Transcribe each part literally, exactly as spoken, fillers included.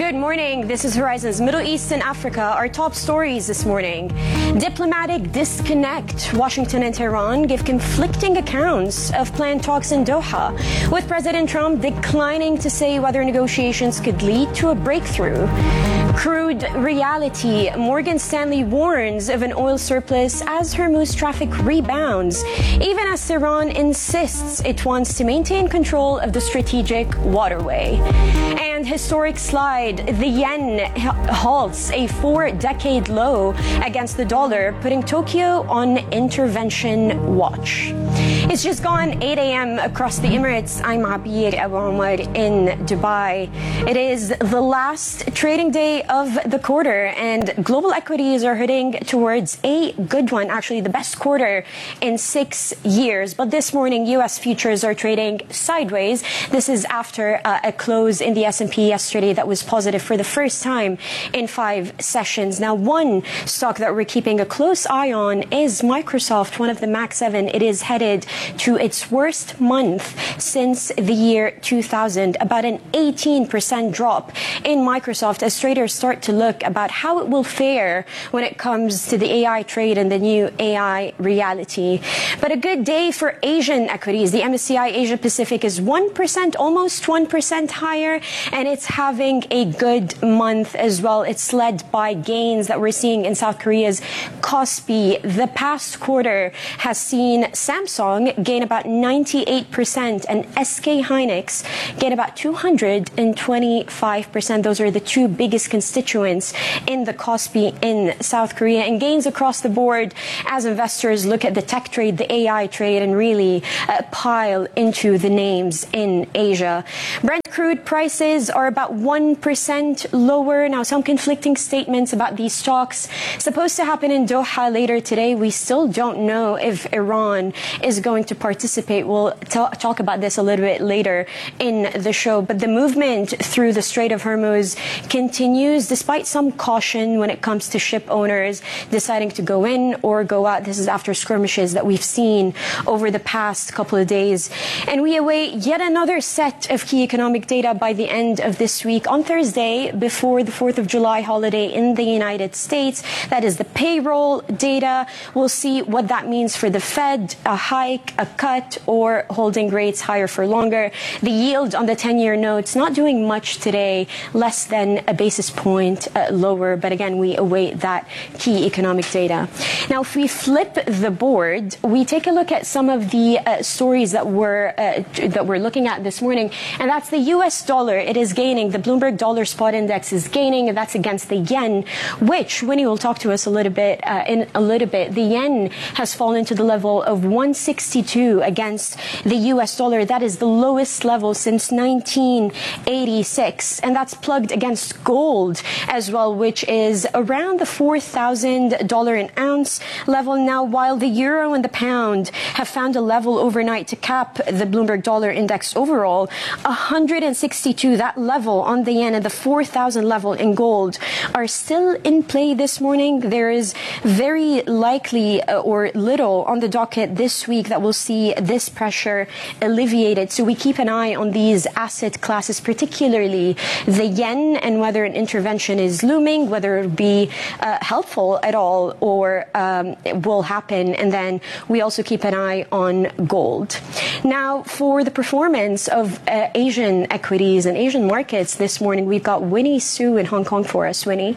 Good morning. This is Horizon's Middle East and Africa. Our top stories this morning. Diplomatic disconnect. Washington and Tehran give conflicting accounts of planned talks in Doha, with President Trump declining to say whether negotiations could lead to a breakthrough. Crude reality. Morgan Stanley warns of an oil surplus as Hormuz traffic rebounds, even as Iran insists it wants to maintain control of the strategic waterway. And historic slide. The yen halts a four-decade low against the dollar, putting Tokyo on intervention watch. It's just gone eight a.m. across the Emirates. I'm Abir Abu Omar in Dubai. It is the last trading day of the quarter, and global equities are heading towards a good one, actually the best quarter in six years. But this morning, U S futures are trading sideways. This is after uh, a close in the S and P yesterday that was positive for the first time in five sessions. Now, one stock that we're keeping a close eye on is Microsoft, one of the Mac seven. It is headed to its worst month since the year two thousand, about an eighteen percent drop in Microsoft as traders start to look about how it will fare when it comes to the A I trade and the new A I reality. But a good day for Asian equities. The M S C I Asia Pacific is one percent, almost one percent higher, and it's having a good month as well. It's led by gains that we're seeing in South Korea's Kospi. The past quarter has seen Samsung gain about ninety-eight percent and S K Hynix gain about two hundred twenty-five percent. Those are the two biggest constituents in the Kospi in South Korea, and gains across the board as investors look at the tech trade, the A I trade, and really uh, pile into the names in Asia. Brent crude prices are about one percent lower. Now, some conflicting statements about these stocks. Supposed to happen in Doha later today. We still don't know if Iran is going to participate. We'll talk about this a little bit later in the show. But the movement through the Strait of Hormuz continues despite some caution when it comes to ship owners deciding to go in or go out. This is after skirmishes that we've seen over the past couple of days. And we await yet another set of key economic data by the end of this week on Thursday before the fourth of July holiday in the United States. That is the payroll data. We'll see what that means for the Fed, a hike, a cut, or holding rates higher for longer. The yield on the ten-year notes not doing much today, less than a basis point uh, lower. But again, we await that key economic data. Now, if we flip the board, we take a look at some of the uh, stories that we're, uh, that we're looking at this morning, and that's the U S dollar. It is gaining. The Bloomberg Dollar Spot Index is gaining, and that's against the yen, which Winnie will talk to us a little bit uh, in a little bit. The yen has fallen to the level of one sixty-two against the U S dollar. That is the lowest level since nineteen eighty-six, and that's plugged against gold as well, which is around the four thousand dollars an ounce level now, while the euro and the pound have found a level overnight to cap the Bloomberg Dollar Index overall. one hundred sixty-two, that level on the yen, and the four thousand level in gold are still in play this morning. There is very likely uh, or little on the docket this week that will see this pressure alleviated. So we keep an eye on these asset classes, particularly the yen, and whether an intervention is looming, whether it will be uh, helpful at all or um, it will happen. And then we also keep an eye on gold. Now, for the performance of uh, Asian equities and Asian markets this morning, we've got Winnie Su in Hong Kong for us. Winnie.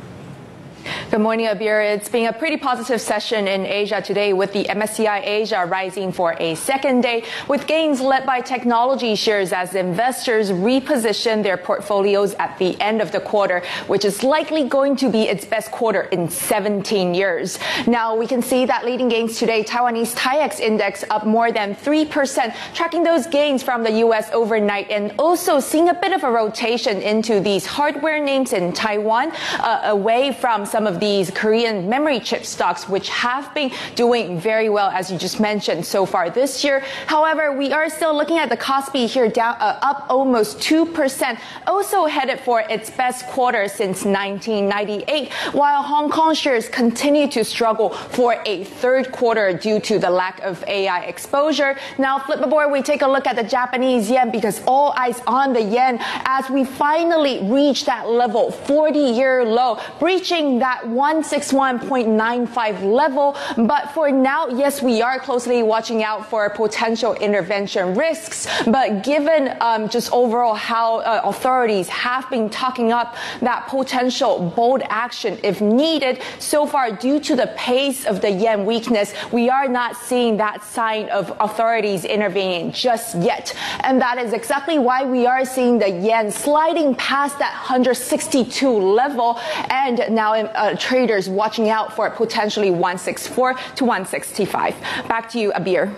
Good morning, Abir. It's been a pretty positive session in Asia today, with the M S C I Asia rising for a second day, with gains led by technology shares as investors reposition their portfolios at the end of the quarter, which is likely going to be its best quarter in seventeen years. Now, we can see that leading gains today, Taiwanese TAIEX index up more than three percent, tracking those gains from the U S overnight, and also seeing a bit of a rotation into these hardware names in Taiwan, uh, away from some of of these Korean memory chip stocks, which have been doing very well, as you just mentioned, so far this year. However, we are still looking at the Kospi here down, uh, up almost two percent, also headed for its best quarter since nineteen ninety-eight, while Hong Kong shares continue to struggle for a third quarter due to the lack of A I exposure. Now, flip aboard, we take a look at the Japanese yen, because all eyes on the yen as we finally reach that level, forty-year low, breaching that one sixty-one point nine five level. But for now, yes, we are closely watching out for potential intervention risks. But given um, just overall how uh, authorities have been talking up that potential bold action if needed, so far due to the pace of the yen weakness, we are not seeing that sign of authorities intervening just yet. And that is exactly why we are seeing the yen sliding past that one hundred sixty-two level, and now uh, traders watching out for potentially one sixty-four to one sixty-five. Back to you, Abir.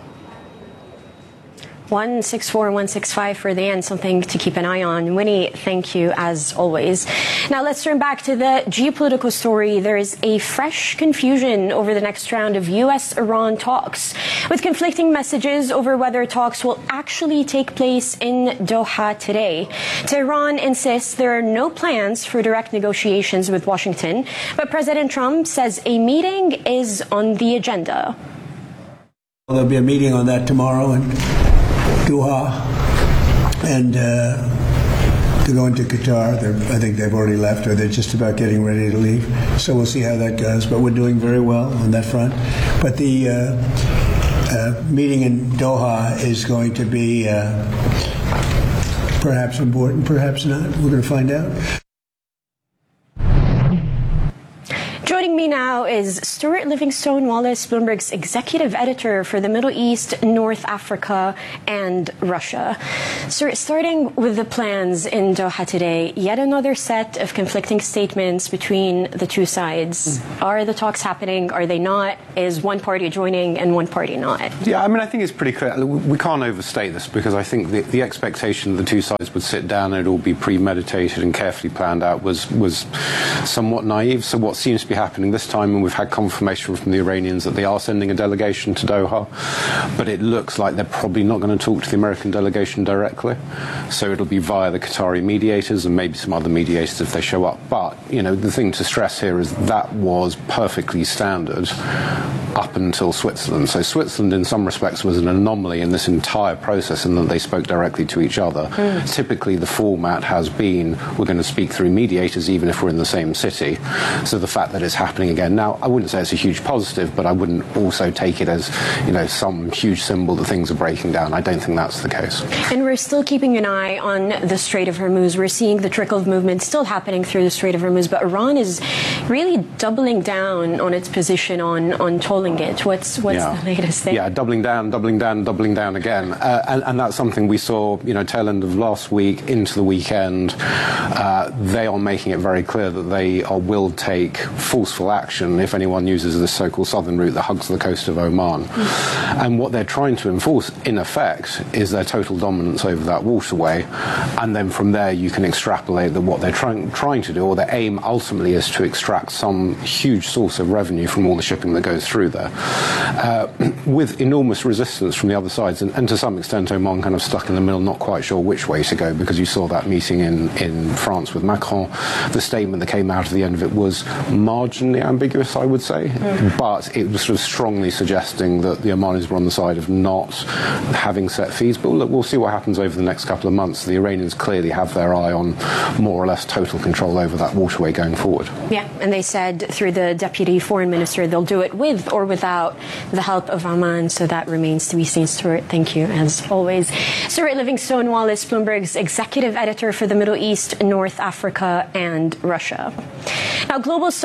one sixty-four, one sixty-five for the yen, something to keep an eye on. Winnie, thank you as always. Now let's turn back to the geopolitical story. There is a fresh confusion over the next round of U S Iran talks, with conflicting messages over whether talks will actually take place in Doha today. Tehran insists there are no plans for direct negotiations with Washington, but President Trump says a meeting is on the agenda. Well, there'll be a meeting on that tomorrow in Doha, and uh, to go into Qatar. They're, I think they've already left, or they're just about getting ready to leave. So we'll see how that goes. But we're doing very well on that front. But the uh, uh, meeting in Doha is going to be uh, perhaps important, perhaps not. We're going to find out. Joining me now is Stuart Livingstone Wallace, Bloomberg's executive editor for the Middle East, North Africa, and Russia. Stuart, starting with the plans in Doha today, yet another set of conflicting statements between the two sides. Mm. Are the talks happening? Are they not? Is one party joining and one party not? Yeah, I mean, I think it's pretty clear. We can't overstate this, because I think the, the expectation that the two sides would sit down and it all be premeditated and carefully planned out was, was somewhat naive. So what seems to be happening this time, and we've had confirmation from the Iranians that they are sending a delegation to Doha, but it looks like they're probably not going to talk to the American delegation directly. So it'll be via the Qatari mediators and maybe some other mediators if they show up. But, you know, the thing to stress here is that was perfectly standard up until Switzerland. So Switzerland, in some respects, was an anomaly in this entire process in that they spoke directly to each other. Mm. Typically, the format has been, we're going to speak through mediators even if we're in the same city. So the fact that it's happening again now, I wouldn't say it's a huge positive, but I wouldn't also take it as, you know, some huge symbol that things are breaking down. I don't think that's the case. And we're still keeping an eye on the Strait of Hormuz. We're seeing the trickle of movement still happening through the Strait of Hormuz, but Iran is really doubling down on its position on, on tolling it. What's what's yeah. the latest thing? Yeah, doubling down, doubling down, doubling down again. Uh, and, and that's something we saw, you know, tail end of last week into the weekend. Uh, they are making it very clear that they are, will take forceful action if anyone uses this so-called southern route that hugs the coast of Oman. Mm. And what they're trying to enforce, in effect, is their total dominance over that waterway. And then from there, you can extrapolate that what they're trying trying to do, or their aim ultimately, is to extract some huge source of revenue from all the shipping that goes through there. Uh, with enormous resistance from the other sides, and, and to some extent Oman kind of stuck in the middle, not quite sure which way to go, because you saw that meeting in, in France with Macron. The statement that came out at the end of it was marginally ambiguous, I would say, mm. but it was sort of strongly suggesting that the Omanis were on the side of not having set fees. But look, we'll see what happens over the next couple of months. The Iranians clearly have their eye on more or less total control over that waterway going forward. Yeah, and they said through the deputy foreign minister they'll do it with or without the help of Oman, so that remains to be seen. Stuart, thank you as always. Stuart Livingstone Wallace, Bloomberg's executive editor for the Middle East, North Africa, and Russia. Now, global stocks are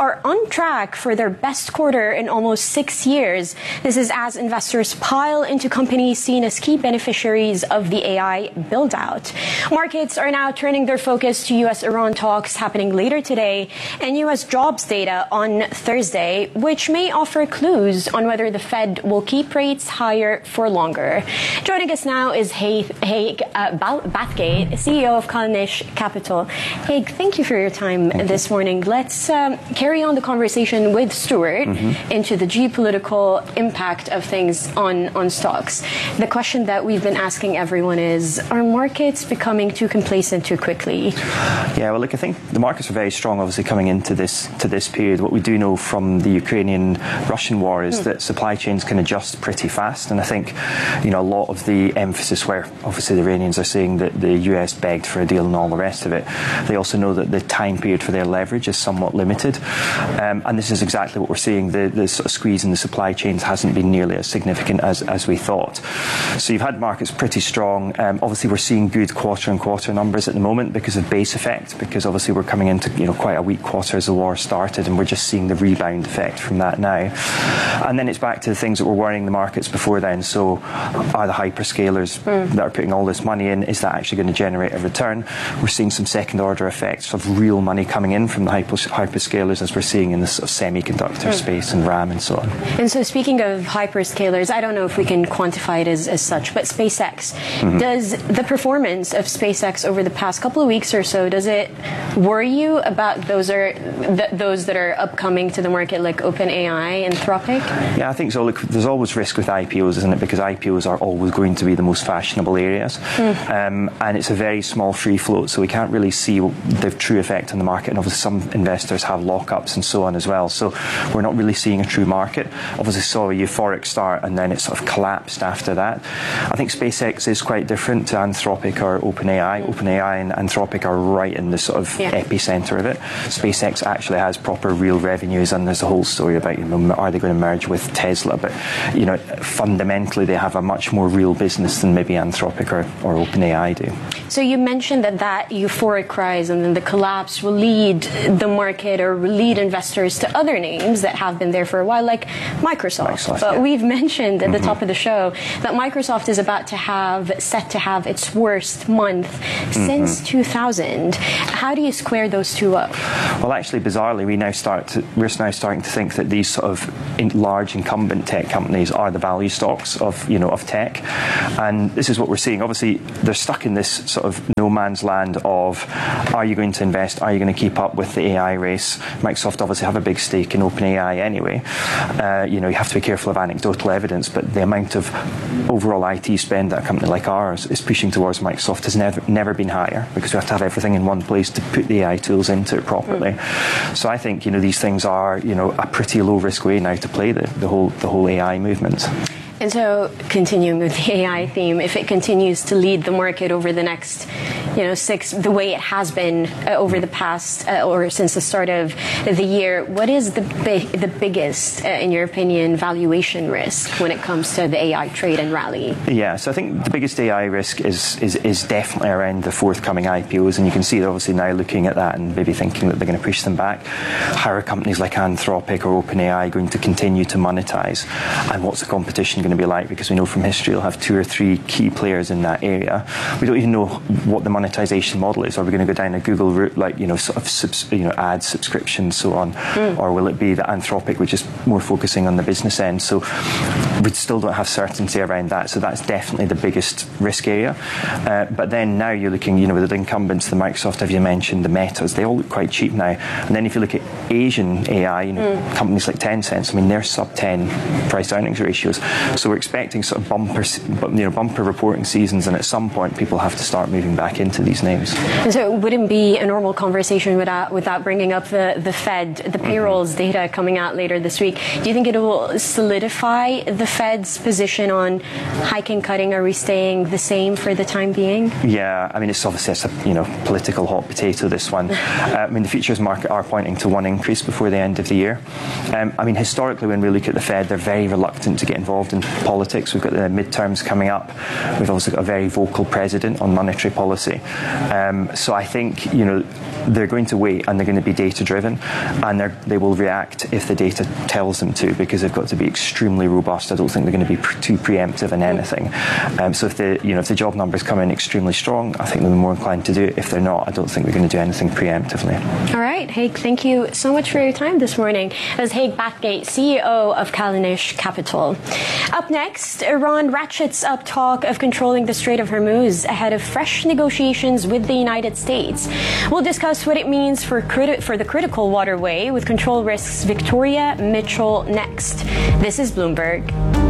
are on track for their best quarter in almost six years. This is as investors pile into companies seen as key beneficiaries of the A I build-out. Markets are now turning their focus to U S Iran talks happening later today and U S jobs data on Thursday, which may offer clues on whether the Fed will keep rates higher for longer. Joining us now is Haig, Haig uh, Bathgate, C E O of Kalnish Capital. Haig, thank you for your time thank this you. morning. Let's um, carry on the conversation with Stuart mm-hmm. into the geopolitical impact of things on, on stocks. The question that we've been asking everyone is, are markets becoming too complacent too quickly? Yeah, well, look, I think the markets are very strong, obviously, coming into this to this period. What we do know from the Ukrainian-Russian war is mm. that supply chains can adjust pretty fast, and I think, you know, a lot of the emphasis where, obviously, the Iranians are saying that the U S begged for a deal and all the rest of it, they also know that the time period for their leverage is somewhat limited, um, and this is exactly what we're seeing. The, the sort of squeeze in the supply chains hasn't been nearly as significant as, as we thought. So you've had markets pretty strong. Um, obviously, we're seeing good quarter-on-quarter numbers at the moment because of base effect, because obviously we're coming into, you know, quite a weak quarter as the war started, and we're just seeing the rebound effect from that now. And then it's back to the things that were worrying the markets before then. So are the hyperscalers mm. that are putting all this money in, is that actually going to generate a return? We're seeing some second order effects of real money coming in from the hyperscalers, as we're seeing in the sort of semiconductor mm. space and RAM and so on. And so speaking of hyperscalers, I don't know if we can quantify it as, as such, but SpaceX, mm-hmm. does the performance of SpaceX over the past couple of weeks or so, does it worry you about those are th- those that are upcoming to the market, like OpenAI, Anthropic? Yeah, I think so. Look, there's always risk with I P Os, isn't it? Because I P Os are always going to be the most fashionable areas, mm. um, and it's a very small free float, so we can't really see the true effect on the market. And obviously, some investors have lockups and so on as well. So we're not really seeing a true market. Obviously, saw a euphoric start, and then it sort of collapsed after that. I think SpaceX is quite different to Anthropic or OpenAI. OpenAI and Anthropic are right in the sort of yeah. epicenter of it. SpaceX actually has proper real revenues, and there's a whole story about, you know, are they going to merge with Tesla? But, you know, fundamentally they have a much more real business than maybe Anthropic or, or OpenAI do. So you mentioned that that euphoric rise and then the collapse will lead the market or will lead investors to other names that have been there for a while, like Microsoft. Microsoft but yeah. we've mentioned at mm-hmm. the top of the show that Microsoft is about to have, set to have its worst month mm-hmm. since two thousand. How do you square those two up? Well, actually, bizarrely, we now start to, we're now starting to think that these sort of in large incumbent tech companies are the value stocks of, you know, of tech, and this is what we're seeing. Obviously, they're stuck in this sort of no man's land of, are you going to invest? Are you going to keep up with the A I race? Microsoft obviously have a big stake in OpenAI anyway. Uh, you know, you have to be careful of anecdotal evidence, but the amount of overall I T spend that a company like ours is pushing towards Microsoft has never never been higher, because we have to have everything in one place to put the A I tools into it properly. Mm. So I think, you know, these things are, you know, a pretty low risk way now to play the, the whole the whole A I movement. And so, continuing with the A I theme, if it continues to lead the market over the next, you know, six, the way it has been uh, over the past, uh, or since the start of the year, what is the big, the biggest, uh, in your opinion, valuation risk when it comes to the A I trade and rally? Yeah, so I think the biggest A I risk is is, is definitely around the forthcoming I P Os, and you can see they're obviously now looking at that and maybe thinking that they're going to push them back. How are companies like Anthropic or OpenAI going to continue to monetize, and what's the competition going to be like? Because we know from history you'll have two or three key players in that area. We don't even know what the monetization model is. Are we going to go down a Google route, like, you know, sort of subs, you know, ad subscription, so on, mm. or will it be the Anthropic, which is more focusing on the business end? So we still don't have certainty around that. So that's definitely the biggest risk area. Uh, but then now you're looking, you know, with the incumbents, the Microsoft, have you mentioned, the Metas, they all look quite cheap now. And then if you look at Asian A I, you know, mm. companies like Tencent, I mean, they're sub ten price earnings ratios. So we're expecting sort of bumper, you know, bumper reporting seasons, and at some point people have to start moving back into these names. And so it wouldn't be a normal conversation without without bringing up the, the Fed, the payrolls mm-hmm. data coming out later this week. Do you think it will solidify the Fed's position on hiking, cutting? Are we staying the same for the time being? Yeah, I mean, it's obviously it's a, you know, political hot potato, this one. uh, I mean, the futures market are pointing to one increase before the end of the year. Um, I mean, historically, when we look at the Fed, they're very reluctant to get involved in politics. We've got the midterms coming up. We've also got a very vocal president on monetary policy. Um, so I think, you know, they're going to wait, and they're going to be data driven, and they will react if the data tells them to, because they've got to be extremely robust. I don't think they're going to be pre- too preemptive in anything. Um, so if the you know if the job numbers come in extremely strong, I think they'll be more inclined to do it. If they're not, I don't think they're going to do anything preemptively. All right, Haig, thank you so much for your time this morning. That was Haig Bathgate, C E O of Callanish Capital. Up next, Iran ratchets up talk of controlling the Strait of Hormuz ahead of fresh negotiations with the United States. We'll discuss what it means for criti- for the critical waterway with Control Risk's Victoria Mitchell next. This is Bloomberg.